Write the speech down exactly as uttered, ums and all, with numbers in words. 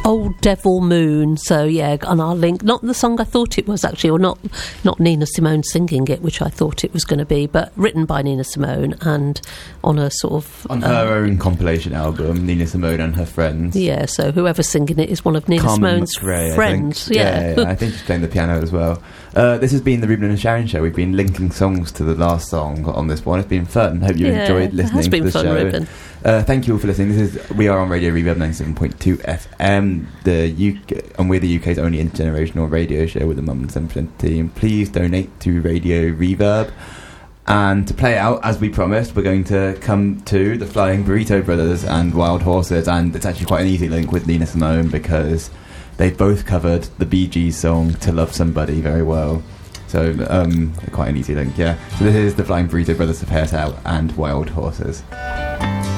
Old Devil Moon. So yeah, and I'll link, not the song I thought it was actually, or not not Nina Simone singing it, which I thought it was going to be, but written by Nina Simone and on a sort of on her um, own compilation album, Nina Simone and Her Friends. Yeah, so whoever's singing it is one of Nina Carmen Simone's McRae, friends. I yeah, yeah. yeah, yeah. I think she's playing the piano as well. Uh, this has been the Ruben and Sharon show. We've been linking songs to the last song on this one. It's been fun. Hope you yeah, enjoyed listening it has been to the fun, show. Ruben. Uh, thank you all for listening. This is we are on Radio Reverb ninety-seven point two F M, the U K, and we're the U K's only intergenerational radio show with the Mum and Seven percent team. Please donate to Radio Reverb. And to play out, as we promised, we're going to come to the Flying Burrito Brothers and Wild Horses, and it's actually quite an easy link with Nina Simone because they both covered the Bee Gees song To Love Somebody very well. So, um, quite an easy link, yeah. So this is the Flying Burrito Brothers to Pay Us Out and Wild Horses.